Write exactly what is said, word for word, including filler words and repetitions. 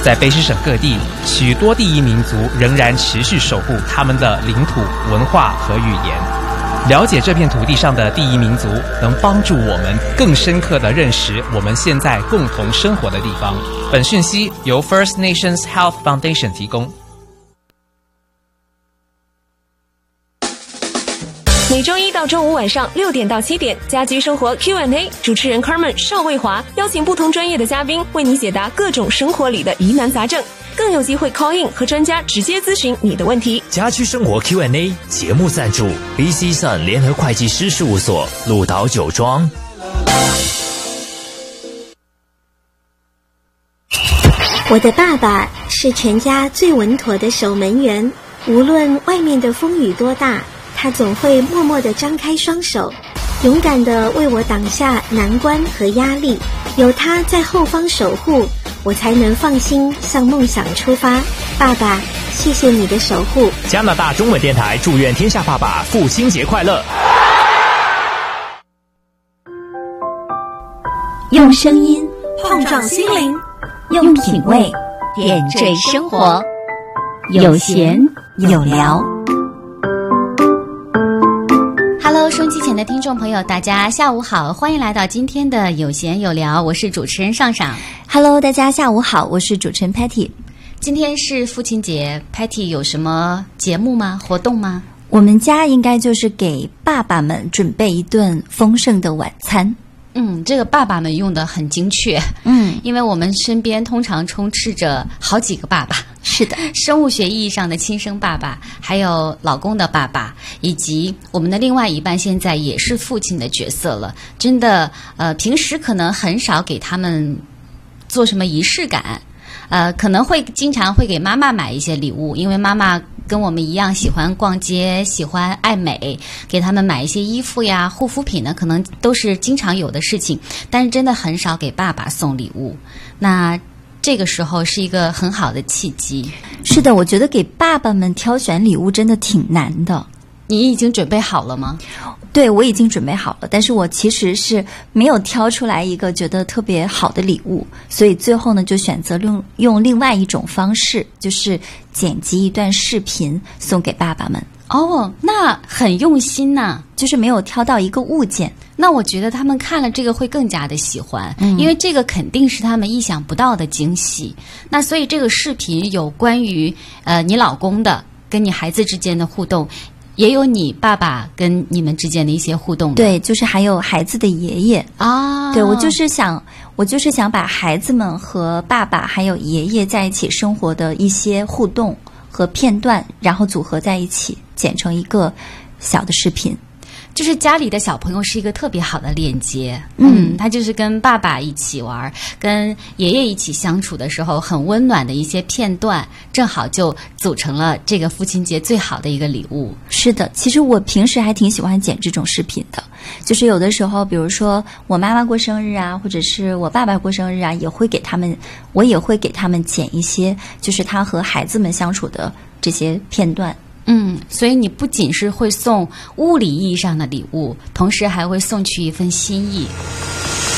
在卑诗省各地，许多第一民族仍然持续守护他们的领土、文化和语言。了解这片土地上的第一民族，能帮助我们更深刻地认识我们现在共同生活的地方。本讯息由 First Nations Health Foundation 提供。 每周一到周五晚上六点到七点，家居生活 Q and A， 主持人 Carmen 邵卫华邀请不同专业的嘉宾为你解答各种生活里的疑难杂症，更有机会 call in 和专家直接咨询你的问题。 家居生活 Q and A 节目赞助 B C Sun 联合会计师事务所，鹿岛酒庄。 我的爸爸是全家最稳妥的守门员，无论外面的风雨多大，他总会默默地张开双手，勇敢地为我挡下难关和压力。有他在后方守护，我才能放心向梦想出发。爸爸，谢谢你的守护。 加拿大中文电台祝愿天下爸爸父亲节快乐。 用声音碰撞心灵，用品味点缀生活，有闲有聊。Hello， 收音机前的听众朋友，大家下午好，欢迎来到今天的有闲有聊，我是主持人上上。 Hello， 大家下午好，我是主持人 Patty。 今天是父亲节 ，Patty 有什么节目吗？活动吗？ 我们家应该就是给爸爸们准备一顿丰盛的晚餐。 嗯，这个爸爸们用的很精确。 嗯， 因为我们身边通常充斥着好几个爸爸。 是的， 生物学意义上的亲生爸爸，还有老公的爸爸，以及我们的另外一半现在也是父亲的角色了。真的，呃，平时可能很少给他们做什么仪式感，呃，可能会经常会给妈妈买一些礼物，因为妈妈跟我们一样喜欢逛街，喜欢爱美，给他们买一些衣服呀、护肤品呢，可能都是经常有的事情。但是真的很少给爸爸送礼物。那这个时候是一个很好的契机。 是的，我觉得给爸爸们挑选礼物真的挺难的。 你已经准备好了吗？ 对，我已经准备好了，但是我其实是没有挑出来一个觉得特别好的礼物，所以最后呢就选择用用另外一种方式，就是剪辑一段视频送给爸爸们。 哦，那很用心呐、啊， 就是没有挑到一个物件。 那我觉得他们看了这个会更加的喜欢，嗯、因为这个肯定是他们意想不到的惊喜。那所以这个视频有关于呃你老公的跟你孩子之间的互动，也有你爸爸跟你们之间的一些互动。 对，就是还有孩子的爷爷啊。 对，我就是想，我就是想把孩子们和爸爸还有爷爷在一起生活的一些互动和片段，然后组合在一起，剪成一个小的视频。 就是家里的小朋友是一个特别好的链接，嗯，嗯他就是跟爸爸一起玩，跟爷爷一起相处的时候，很温暖的一些片段，正好就组成了这个父亲节最好的一个礼物。 是的，其实我平时还挺喜欢剪这种视频的，就是有的时候，比如说我妈妈过生日啊，或者是我爸爸过生日啊，也会给他们，我也会给他们剪一些，就是他和孩子们相处的这些片段。 嗯，所以你不仅是会送物理意义上的礼物，同时还会送去一份心意。